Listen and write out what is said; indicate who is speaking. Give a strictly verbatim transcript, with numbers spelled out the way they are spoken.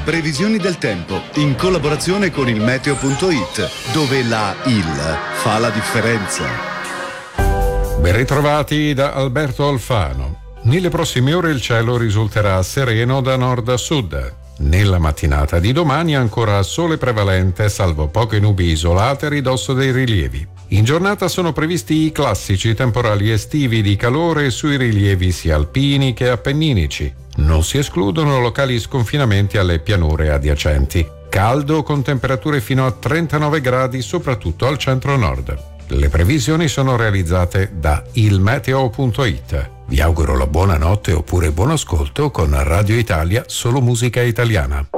Speaker 1: Previsioni del tempo in collaborazione con il meteo punto it, dove la I L fa la differenza.
Speaker 2: Ben ritrovati da Alberto Alfano. Nelle prossime ore il cielo risulterà sereno da nord a sud. Nella mattinata di domani ancora sole prevalente, salvo poche nubi isolate a ridosso dei rilievi. In giornata sono previsti i classici temporali estivi di calore sui rilievi sia alpini che appenninici. Non si escludono locali sconfinamenti alle pianure adiacenti. Caldo con temperature fino a trentanove gradi soprattutto al centro-nord. Le previsioni sono realizzate da il meteo punto it. Vi auguro la buonanotte oppure buon ascolto con Radio Italia, solo musica italiana.